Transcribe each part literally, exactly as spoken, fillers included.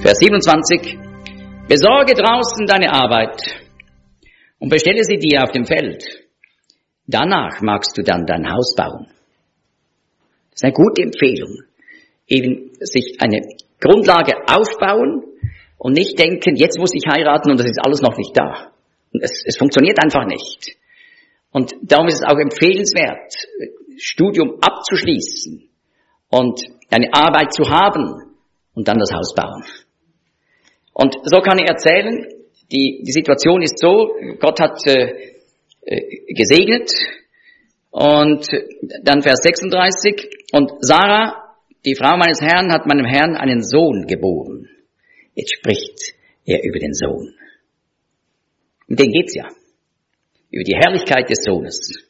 Vers siebenundzwanzig. Besorge draußen deine Arbeit und bestelle sie dir auf dem Feld. Danach magst du dann dein Haus bauen. Das ist eine gute Empfehlung. Eben sich eine Grundlage aufbauen und nicht denken, jetzt muss ich heiraten und das ist alles noch nicht da. Und es, es funktioniert einfach nicht. Und darum ist es auch empfehlenswert, Studium abzuschließen und eine Arbeit zu haben und dann das Haus bauen. Und so kann ich erzählen, die, die Situation ist so, Gott hat äh, äh, gesegnet und dann Vers sechsunddreißig, und Sarah, die Frau meines Herrn, hat meinem Herrn einen Sohn geboren. Jetzt spricht er über den Sohn. Um den geht's ja. Über die Herrlichkeit des Sohnes.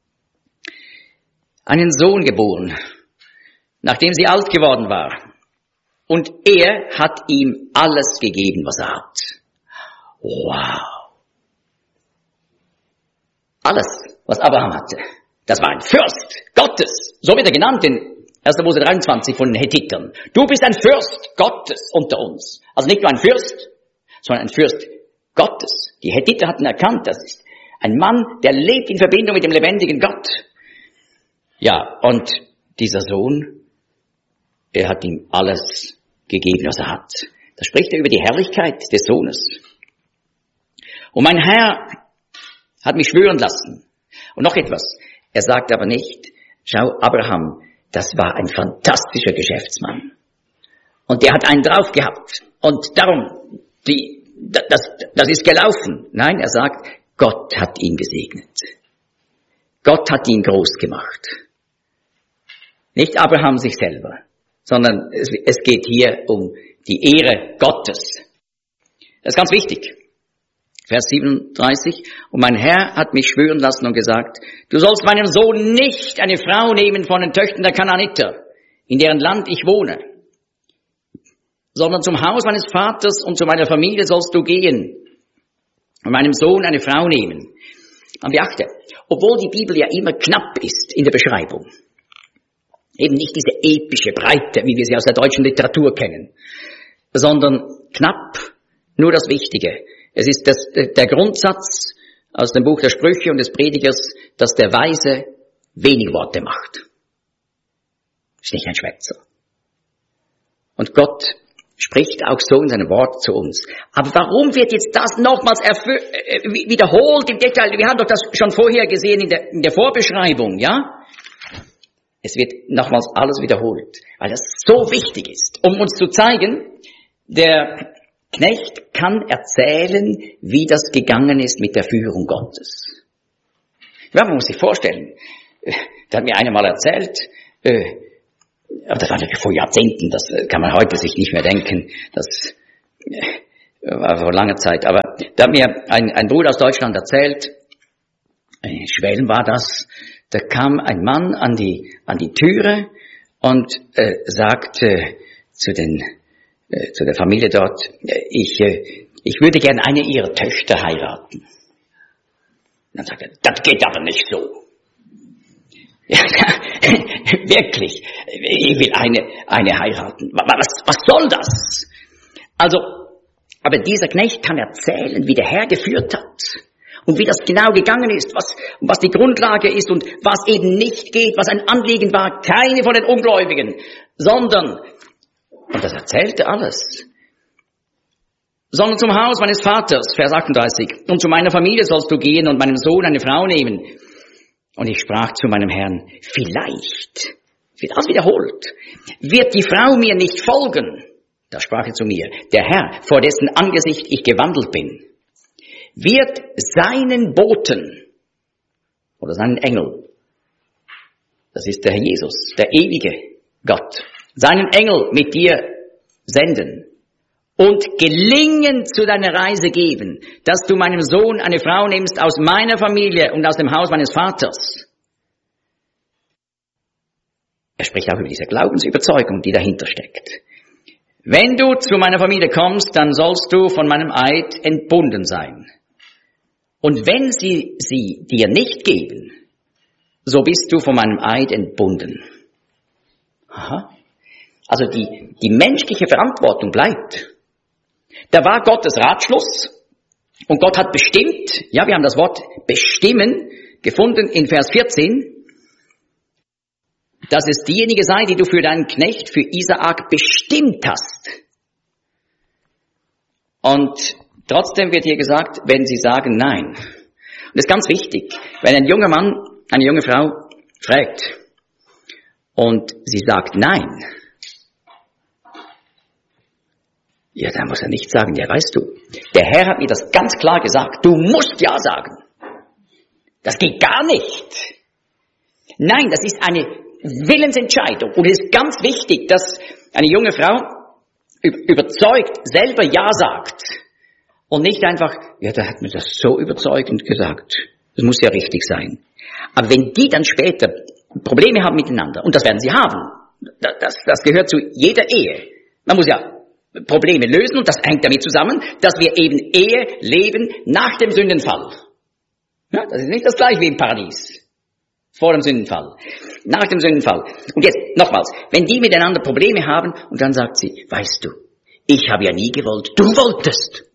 Einen Sohn geboren, nachdem sie alt geworden war. Und er hat ihm alles gegeben, was er hat. Wow. Alles, was Abraham hatte. Das war ein Fürst Gottes. So wird er genannt in erster Mose dreiundzwanzig von den Hethitern. Du bist ein Fürst Gottes unter uns. Also nicht nur ein Fürst, sondern ein Fürst Gottes. Die Hethiter hatten erkannt, das ist ein Mann, der lebt in Verbindung mit dem lebendigen Gott. Ja, und dieser Sohn, er hat ihm alles gegeben, was er hat. Da spricht er über die Herrlichkeit des Sohnes. Und mein Herr hat mich schwören lassen. Und noch etwas. Er sagt aber nicht, schau, Abraham, das war ein fantastischer Geschäftsmann. Und der hat einen drauf gehabt. Und darum, die, das, das ist gelaufen. Nein, er sagt, Gott hat ihn gesegnet. Gott hat ihn groß gemacht. Nicht Abraham sich selber, sondern es, es geht hier um die Ehre Gottes. Das ist ganz wichtig. Vers siebenunddreißig. Und mein Herr hat mich schwören lassen und gesagt, du sollst meinem Sohn nicht eine Frau nehmen von den Töchtern der Kanaaniter, in deren Land ich wohne, sondern zum Haus meines Vaters und zu meiner Familie sollst du gehen und meinem Sohn eine Frau nehmen. Man beachte, obwohl die Bibel ja immer knapp ist in der Beschreibung, eben nicht diese epische Breite, wie wir sie aus der deutschen Literatur kennen, sondern knapp, nur das Wichtige. Es ist das, der Grundsatz aus dem Buch der Sprüche und des Predigers, dass der Weise wenig Worte macht. Ist nicht ein Schwätzer. Und Gott spricht auch so in seinem Wort zu uns. Aber warum wird jetzt das nochmals erfü- äh, wiederholt im Detail? Wir haben doch das schon vorher gesehen in der, in der Vorbeschreibung, ja? Es wird nochmals alles wiederholt, weil das so wichtig ist, um uns zu zeigen, der Knecht kann erzählen, wie das gegangen ist mit der Führung Gottes. Ja, man muss sich vorstellen, da hat mir einer mal erzählt, äh, aber das war ja vor Jahrzehnten, das kann man heute sich nicht mehr denken, das äh, war vor langer Zeit, aber da hat mir ein, ein Bruder aus Deutschland erzählt, in Schwelm war das, da kam ein Mann an die, an die Türe und äh, sagte zu den zu der Familie dort, ich, ich würde gern eine ihrer Töchter heiraten. Und dann sagt er, das geht aber nicht so. Ja, wirklich, ich will eine, eine heiraten. Was, was soll das? Also, aber dieser Knecht kann erzählen, wie der Herr geführt hat und wie das genau gegangen ist, was, was die Grundlage ist und was eben nicht geht, was ein Anliegen war, keine von den Ungläubigen, sondern und das erzählt er alles. Sondern zum Haus meines Vaters, Vers achtunddreißig. Und zu meiner Familie sollst du gehen und meinem Sohn eine Frau nehmen. Und ich sprach zu meinem Herrn, vielleicht, wird alles wiederholt, wird die Frau mir nicht folgen. Da sprach er zu mir, der Herr, vor dessen Angesicht ich gewandelt bin, wird seinen Boten oder seinen Engel, das ist der Herr Jesus, der ewige Gott, seinen Engel mit dir senden und gelingen zu deiner Reise geben, dass du meinem Sohn eine Frau nimmst aus meiner Familie und aus dem Haus meines Vaters. Er spricht auch über diese Glaubensüberzeugung, die dahinter steckt. Wenn du zu meiner Familie kommst, dann sollst du von meinem Eid entbunden sein. Und wenn sie sie dir nicht geben, so bist du von meinem Eid entbunden. Aha. Also die, die menschliche Verantwortung bleibt. Da war Gottes Ratschluss und Gott hat bestimmt, ja, wir haben das Wort bestimmen gefunden in Vers vierzehn, dass es diejenige sei, die du für deinen Knecht, für Isaak bestimmt hast. Und trotzdem wird hier gesagt, wenn sie sagen Nein. Und das ist ganz wichtig, wenn ein junger Mann, eine junge Frau fragt und sie sagt Nein, ja, dann muss er nicht sagen, ja, weißt du, der Herr hat mir das ganz klar gesagt, du musst Ja sagen. Das geht gar nicht. Nein, das ist eine Willensentscheidung. Und es ist ganz wichtig, dass eine junge Frau überzeugt selber Ja sagt. Und nicht einfach, ja, der hat mir das so überzeugend gesagt. Das muss ja richtig sein. Aber wenn die dann später Probleme haben miteinander, und das werden sie haben, das, das gehört zu jeder Ehe. Man muss ja Probleme lösen und das hängt damit zusammen, dass wir eben Ehe leben nach dem Sündenfall. Ja, das ist nicht das gleiche wie im Paradies. Vor dem Sündenfall. Nach dem Sündenfall. Und jetzt, nochmals, wenn die miteinander Probleme haben und dann sagt sie, weißt du, ich habe ja nie gewollt, du wolltest.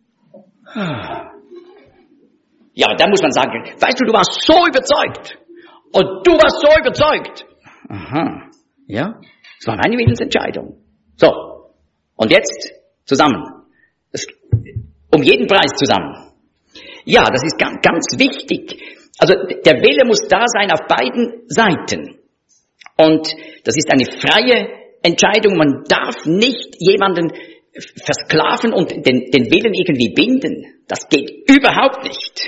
Ja, aber dann muss man sagen, weißt du, du warst so überzeugt. Und du warst so überzeugt. Aha, ja, das war meine Willensentscheidung. So. Und jetzt zusammen. Das, um jeden Preis zusammen. Ja, das ist ganz, ganz wichtig. Also der Wille muss da sein auf beiden Seiten. Und das ist eine freie Entscheidung. Man darf nicht jemanden versklaven und den, den Willen irgendwie binden. Das geht überhaupt nicht.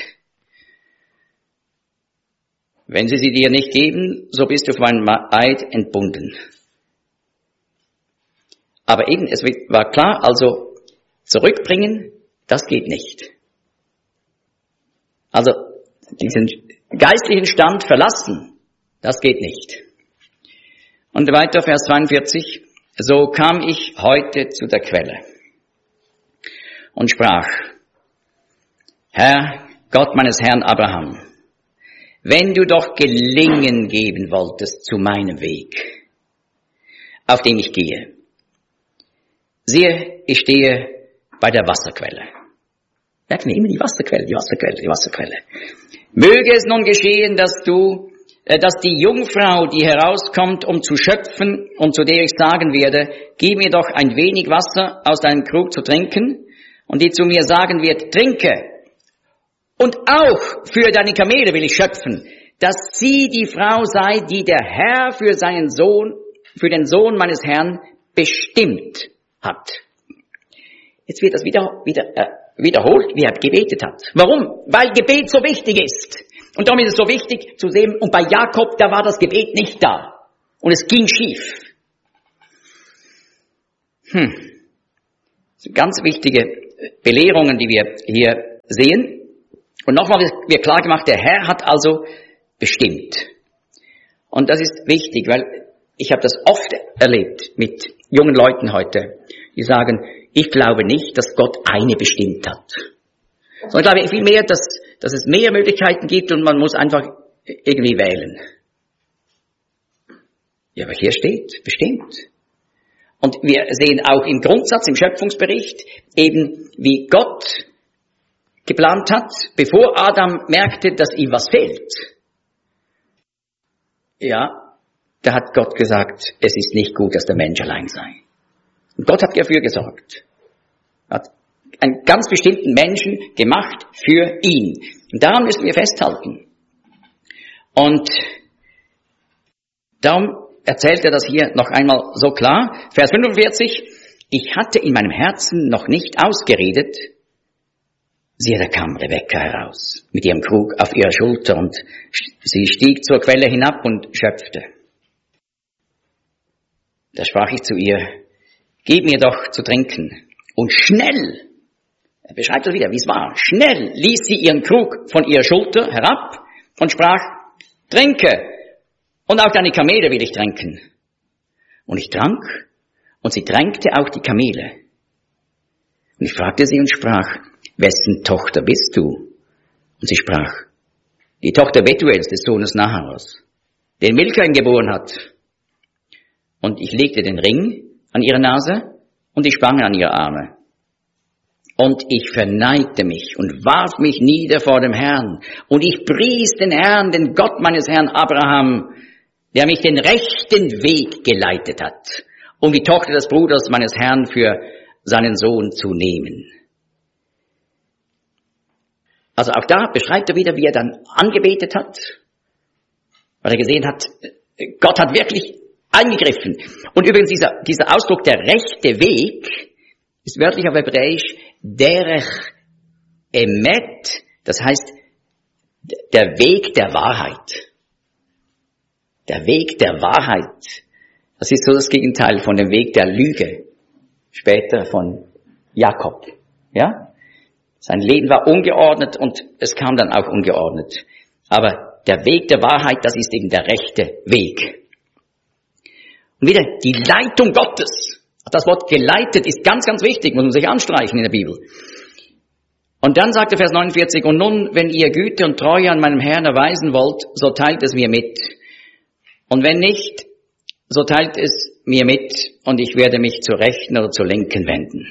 Wenn sie sie dir nicht geben, so bist du von einem Eid entbunden. Aber eben, es war klar, also zurückbringen, das geht nicht. Also diesen geistlichen Stand verlassen, das geht nicht. Und weiter, Vers zweiundvierzig, so kam ich heute zu der Quelle und sprach, Herr, Gott meines Herrn Abraham, wenn du doch Gelingen geben wolltest zu meinem Weg, auf dem ich gehe, siehe, ich stehe bei der Wasserquelle. Merken wir immer die Wasserquelle, die Wasserquelle, die Wasserquelle. Möge es nun geschehen, dass du, äh, dass die Jungfrau, die herauskommt, um zu schöpfen und zu der ich sagen werde, gib mir doch ein wenig Wasser aus deinem Krug zu trinken, und die zu mir sagen wird, trinke. Und auch für deine Kamele will ich schöpfen, dass sie die Frau sei, die der Herr für seinen Sohn, für den Sohn meines Herrn bestimmt hat. Jetzt wird das wieder, wieder äh, wiederholt, wie er gebetet hat. Warum? Weil Gebet so wichtig ist. Und darum ist es so wichtig zu sehen, und bei Jakob, da war das Gebet nicht da. Und es ging schief. Hm. Das sind ganz wichtige Belehrungen, die wir hier sehen. Und nochmal wird klar gemacht, der Herr hat also bestimmt. Und das ist wichtig, weil ich habe das oft erlebt mit jungen Leuten heute, die sagen, ich glaube nicht, dass Gott eine bestimmt hat. Sondern ich glaube vielmehr, dass, dass es mehr Möglichkeiten gibt und man muss einfach irgendwie wählen. Ja, aber hier steht, bestimmt. Und wir sehen auch im Grundsatz, im Schöpfungsbericht, eben wie Gott geplant hat, bevor Adam merkte, dass ihm was fehlt. Ja, da hat Gott gesagt, es ist nicht gut, dass der Mensch allein sei. Und Gott hat dafür gesorgt. Hat einen ganz bestimmten Menschen gemacht für ihn. Und daran müssen wir festhalten. Und darum erzählt er das hier noch einmal so klar. Vers fünfundvierzig. Ich hatte in meinem Herzen noch nicht ausgeredet. Siehe, da kam Rebekka heraus mit ihrem Krug auf ihrer Schulter und sie stieg zur Quelle hinab und schöpfte. Da sprach ich zu ihr, gib mir doch zu trinken. Und schnell, er beschreibt das wieder, wie es war, schnell ließ sie ihren Krug von ihrer Schulter herab und sprach, trinke, und auch deine Kamele will ich tränken. Und ich trank, und sie tränkte auch die Kamele. Und ich fragte sie und sprach, wessen Tochter bist du? Und sie sprach, die Tochter Betuels des Sohnes Naharos, den Milka geboren hat. Und ich legte den Ring an ihre Nase und die Spange an ihre Arme. Und ich verneigte mich und warf mich nieder vor dem Herrn. Und ich pries den Herrn, den Gott meines Herrn Abraham, der mich den rechten Weg geleitet hat, um die Tochter des Bruders meines Herrn für seinen Sohn zu nehmen. Also auch da beschreibt er wieder, wie er dann angebetet hat, weil er gesehen hat, Gott hat wirklich eingegriffen. Und übrigens dieser, dieser Ausdruck, der rechte Weg, ist wörtlich auf Hebräisch derech emet, das heißt der Weg der Wahrheit. Der Weg der Wahrheit. Das ist so das Gegenteil von dem Weg der Lüge. Später von Jakob. Ja? Sein Leben war ungeordnet und es kam dann auch ungeordnet. Aber der Weg der Wahrheit, das ist eben der rechte Weg. Und wieder die Leitung Gottes. Das Wort geleitet ist ganz, ganz wichtig, muss man sich anstreichen in der Bibel. Und dann sagt der Vers neunundvierzig, und nun, wenn ihr Güte und Treue an meinem Herrn erweisen wollt, so teilt es mir mit. Und wenn nicht, so teilt es mir mit und ich werde mich zur Rechten oder zur Linken wenden.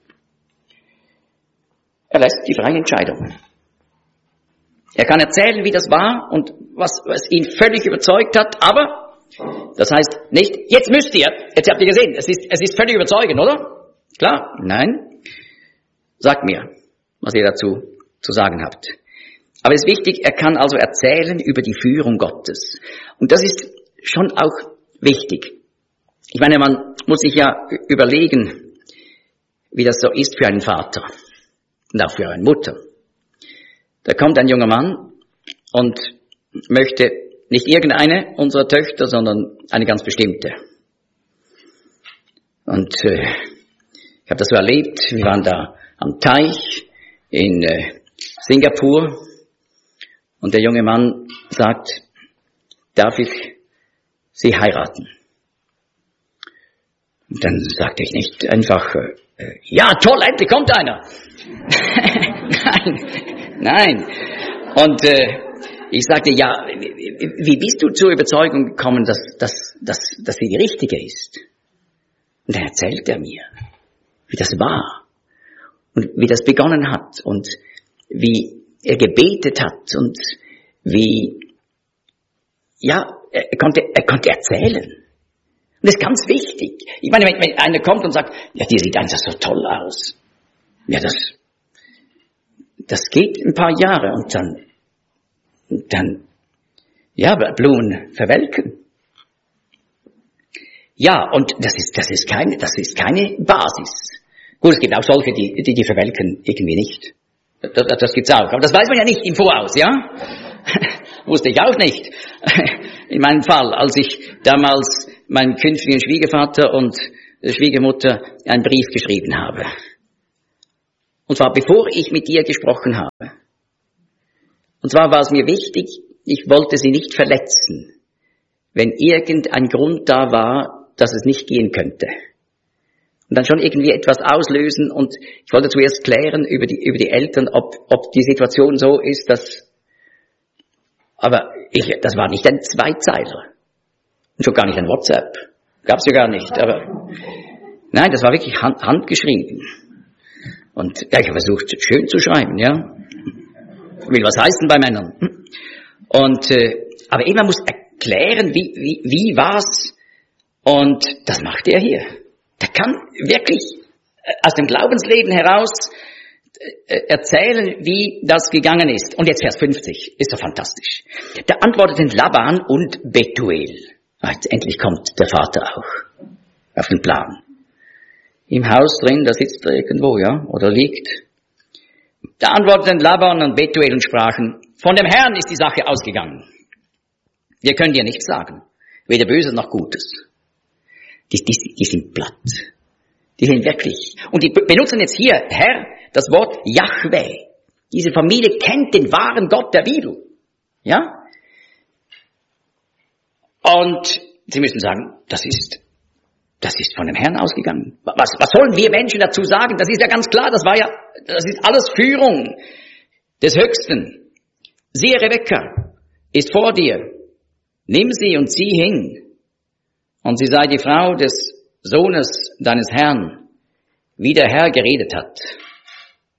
Er lässt die freie Entscheidung. Er kann erzählen, wie das war und was, was ihn völlig überzeugt hat, aber das heißt nicht, jetzt müsst ihr, jetzt habt ihr gesehen, es ist, es ist völlig überzeugend, oder? Klar? Nein. Sagt mir, was ihr dazu zu sagen habt. Aber es ist wichtig, er kann also erzählen über die Führung Gottes. Und das ist schon auch wichtig. Ich meine, man muss sich ja überlegen, wie das so ist für einen Vater und auch für eine Mutter. Da kommt ein junger Mann und möchte nicht irgendeine unserer Töchter, sondern eine ganz bestimmte. Und äh, ich habe das so erlebt, wir waren da am Teich in äh, Singapur und der junge Mann sagt, darf ich Sie heiraten? Und dann sagte ich nicht einfach, äh, ja toll, endlich kommt einer. Nein, nein. Und äh, ich sagte, ja, wie bist du zur Überzeugung gekommen, dass, dass, dass, dass sie die richtige ist? Und dann erzählt er mir, wie das war und wie das begonnen hat und wie er gebetet hat und wie, ja, er konnte, er konnte erzählen. Und das ist ganz wichtig. Ich meine, wenn, wenn einer kommt und sagt, ja, die sieht einfach so toll aus. Ja, das, das geht ein paar Jahre und dann, dann, ja, Blumen verwelken. Ja, und das ist, das ist keine, das ist keine Basis. Gut, es gibt auch solche, die, die, die verwelken irgendwie nicht. Das, das, das gibt's auch. Aber das weiß man ja nicht im Voraus, ja? Wusste ich auch nicht. In meinem Fall, als ich damals meinem künftigen Schwiegervater und Schwiegermutter einen Brief geschrieben habe. Und zwar bevor ich mit ihr gesprochen habe. Und zwar war es mir wichtig, ich wollte sie nicht verletzen, wenn irgendein Grund da war, dass es nicht gehen könnte. Und dann schon irgendwie etwas auslösen und ich wollte zuerst klären über die, über die Eltern, ob, ob die Situation so ist, dass, aber ich, das war nicht ein Zweizeiler. Und schon gar nicht ein WhatsApp. Gab's ja gar nicht, aber, nein, das war wirklich hand, handgeschrieben. Und, ja, ich habe versucht, schön zu schreiben, ja. Will was heißen bei Männern. Und, äh, aber eben, man muss erklären, wie, wie, wie war's. Und das macht er hier. Der kann wirklich aus dem Glaubensleben heraus erzählen, wie das gegangen ist. Und jetzt Vers fünfzig, ist doch fantastisch. Da antworteten Laban und Betuel. Jetzt endlich kommt der Vater auch auf den Plan. Im Haus drin, da sitzt er irgendwo, ja, oder liegt. Da antworteten Laban und Betuel und sprachen, von dem Herrn ist die Sache ausgegangen. Wir können dir nichts sagen, weder Böses noch Gutes. Die, die, die sind platt. Die sind wirklich. Und die benutzen jetzt hier, Herr, das Wort Jahwe. Diese Familie kennt den wahren Gott der Bibel. Ja? Und sie müssen sagen, das ist, das ist von dem Herrn ausgegangen. Was, was sollen wir Menschen dazu sagen? Das ist ja ganz klar, das war ja, das ist alles Führung des Höchsten. Siehe, Rebekka ist vor dir. Nimm sie und zieh hin. Und sie sei die Frau des Sohnes deines Herrn, wie der Herr geredet hat.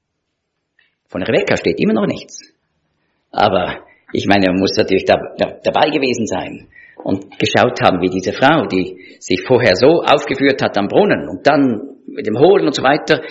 Von Rebekka steht immer noch nichts. Aber ich meine, man muss natürlich da, da, dabei gewesen sein und geschaut haben, wie diese Frau, die sich vorher so aufgeführt hat am Brunnen und dann mit dem Holen und so weiter,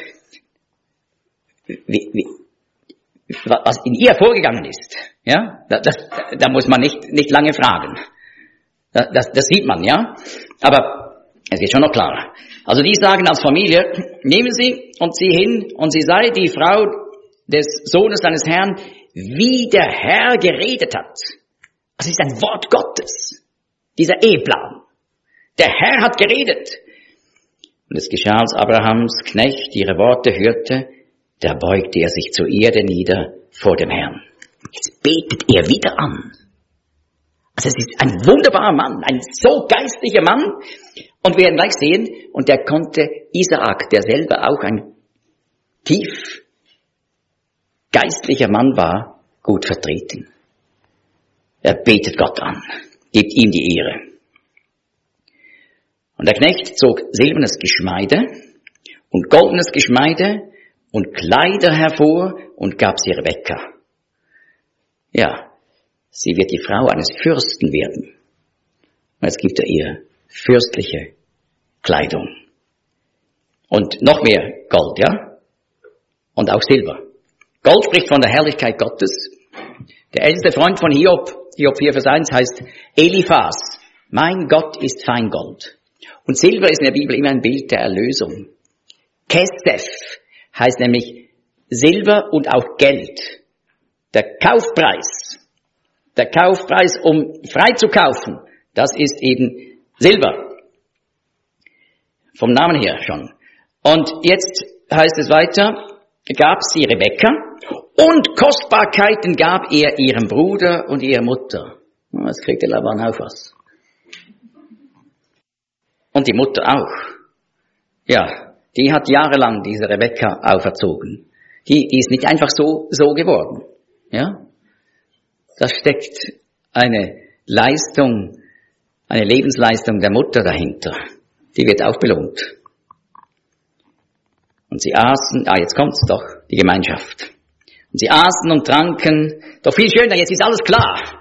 wie, wie, was in ihr vorgegangen ist. Ja, das, das, da muss man nicht, nicht lange fragen. Das, das sieht man, ja. Aber es ist schon noch klarer. Also die sagen als Familie, nehmen Sie und sie hin und sie sei die Frau des Sohnes seines Herrn, wie der Herr geredet hat. Das ist ein Wort Gottes, dieser Eheplan. Der Herr hat geredet. Und es geschah, als Abrahams Knecht ihre Worte hörte, da beugte er sich zur Erde nieder vor dem Herrn. Jetzt betet er wieder an. Also es ist ein wunderbarer Mann, ein so geistlicher Mann. Und wir werden gleich sehen, und der konnte Isaak, der selber auch ein tief geistlicher Mann war, gut vertreten. Er betet Gott an, gibt ihm die Ehre. Und der Knecht zog silbernes Geschmeide und goldenes Geschmeide und Kleider hervor und gab sie Rebekka. Ja, sie wird die Frau eines Fürsten werden. Und jetzt gibt er ihr fürstliche Kleidung. Und noch mehr Gold, ja? Und auch Silber. Gold spricht von der Herrlichkeit Gottes. Der älteste Freund von Hiob, Hiob vier Vers eins heißt Eliphas. Mein Gott ist Feingold. Und Silber ist in der Bibel immer ein Bild der Erlösung. Kesef heißt nämlich Silber und auch Geld. Der Kaufpreis. Der Kaufpreis, um frei zu kaufen, das ist eben Silber. Vom Namen her schon. Und jetzt heißt es weiter, gab sie Rebekka und Kostbarkeiten gab er ihrem Bruder und ihrer Mutter. Jetzt kriegt der Laban auch was. Und die Mutter auch. Ja, die hat jahrelang diese Rebekka auferzogen. Die, die ist nicht einfach so, so geworden. Ja? Da steckt eine Leistung, eine Lebensleistung der Mutter dahinter. Die wird auch belohnt. Und sie aßen, ah, jetzt kommt's doch, die Gemeinschaft. Und sie aßen und tranken, doch viel schöner, jetzt ist alles klar.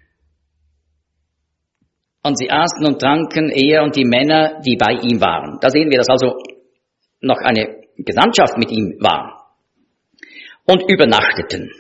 Und sie aßen und tranken, er und die Männer, die bei ihm waren. Da sehen wir, dass also noch eine Gesandtschaft mit ihm war. Und übernachteten.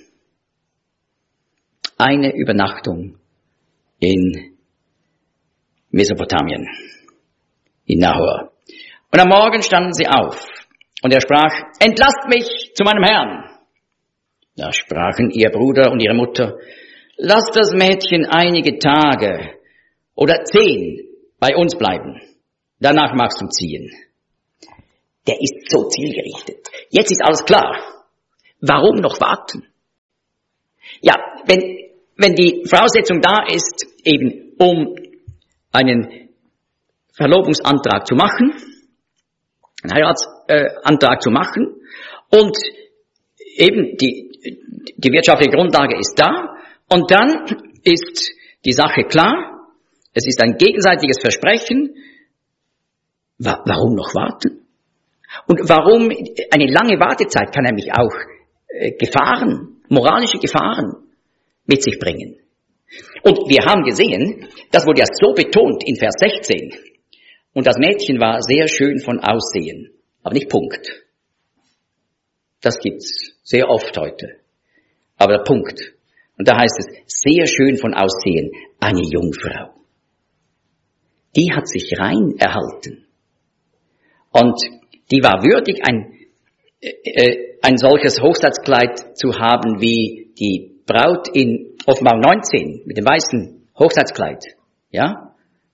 Eine Übernachtung in Mesopotamien, in Nahor. Und am Morgen standen sie auf. Und er sprach, entlasst mich zu meinem Herrn. Da sprachen ihr Bruder und ihre Mutter, lasst das Mädchen einige Tage oder zehn bei uns bleiben. Danach magst du ziehen. Der ist so zielgerichtet. Jetzt ist alles klar. Warum noch warten? Ja, wenn, wenn die Voraussetzung da ist, eben um einen Verlobungsantrag zu machen, einen Heiratsantrag äh, zu machen und eben die, die wirtschaftliche Grundlage ist da und dann ist die Sache klar, es ist ein gegenseitiges Versprechen. Wa- warum noch warten? Und warum eine lange Wartezeit kann nämlich auch äh, Gefahren, moralische Gefahren mit sich bringen. Und wir haben gesehen, das wurde ja so betont in Vers sechzehn. Und das Mädchen war sehr schön von Aussehen, aber nicht Punkt. Das gibt's sehr oft heute. Aber der Punkt. Und da heißt es, sehr schön von Aussehen, eine Jungfrau. Die hat sich rein erhalten. Und die war würdig, ein, äh, ein solches Hochzeitskleid zu haben wie die Braut in Offenbarung neunzehn mit dem weißen Hochzeitskleid. Ja?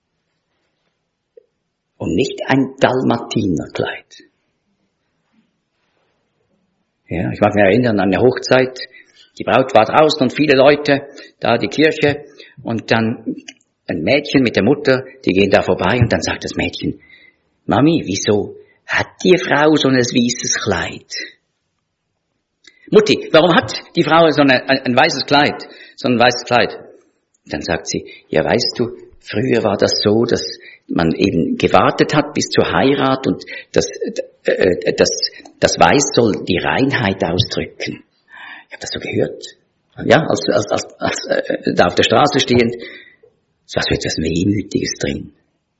Und nicht ein Dalmatinerkleid. Ja, ich mag mich erinnern an eine Hochzeit. Die Braut war draußen und viele Leute, da die Kirche. Und dann ein Mädchen mit der Mutter, die gehen da vorbei und dann sagt das Mädchen, Mami, wieso hat die Frau so ein weißes Kleid? Mutti, warum hat die Frau so eine, ein, ein weißes Kleid, so ein weißes Kleid? Und dann sagt sie, ja weißt du, früher war das so, dass man eben gewartet hat bis zur Heirat und das, äh, das, das Weiß soll die Reinheit ausdrücken. Ich habe das so gehört. Ja, als, als, als, als äh, da auf der Straße stehend, so was für etwas Wehmütiges drin.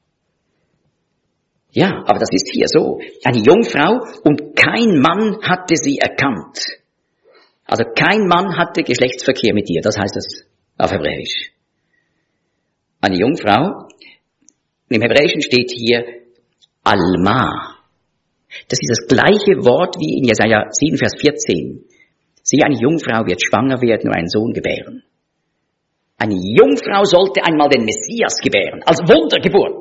Ja, aber das ist hier so. Eine Jungfrau und kein Mann hatte sie erkannt. Also kein Mann hatte Geschlechtsverkehr mit ihr, das heißt es auf Hebräisch. Eine Jungfrau, im Hebräischen steht hier Alma. Das ist das gleiche Wort wie in Jesaja sieben, Vers vierzehn. Siehe, eine Jungfrau wird schwanger werden und einen Sohn gebären. Eine Jungfrau sollte einmal den Messias gebären, als Wundergeburt.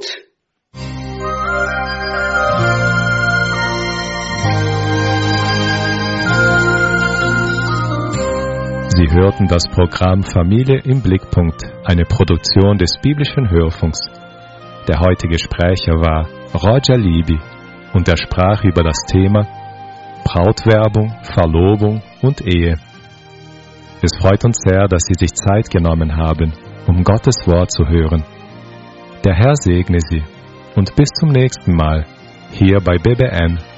Sie hörten das Programm Familie im Blickpunkt, eine Produktion des biblischen Hörfunks. Der heutige Sprecher war Roger Libby und er sprach über das Thema Brautwerbung, Verlobung und Ehe. Es freut uns sehr, dass Sie sich Zeit genommen haben, um Gottes Wort zu hören. Der Herr segne Sie und bis zum nächsten Mal hier bei B B M